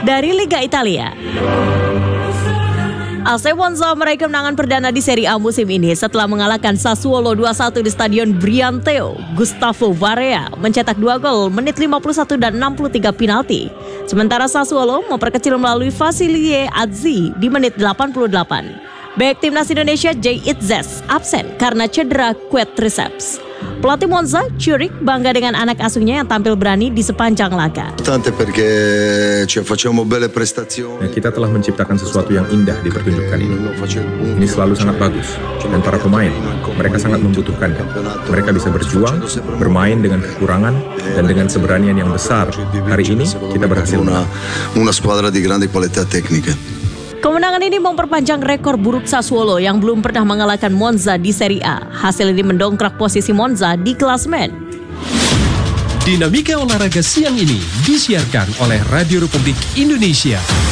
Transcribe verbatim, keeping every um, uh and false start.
dari Liga Italia. A C Monza meraih kemenangan perdana di Serie A musim ini setelah mengalahkan Sassuolo dua satu di Stadion Brianteo. Gustavo Varea mencetak dua gol menit lima puluh satu dan enam puluh tiga penalti. Sementara Sassuolo memperkecil melalui Vasilie Azzi di menit delapan puluh delapan. Bek timnas Indonesia Jay Itzes absen karena cedera quadriceps. Pelatih Monza, Zurich, bangga dengan anak asuhnya yang tampil berani di sepanjang laga. Nah, kita telah menciptakan sesuatu yang indah di pertunjukan ini. Ini selalu sangat bagus. Dan para pemain, mereka sangat membutuhkan. Mereka bisa berjuang, bermain dengan kekurangan, dan dengan keberanian yang besar. Hari ini, kita berhasil menang. Una squadra di grande qualità tecnica. Kemenangan ini memperpanjang rekor buruk Sassuolo yang belum pernah mengalahkan Monza di Serie A. Hasil ini mendongkrak posisi Monza di klasemen. Dinamika olahraga siang ini disiarkan oleh Radio Republik Indonesia.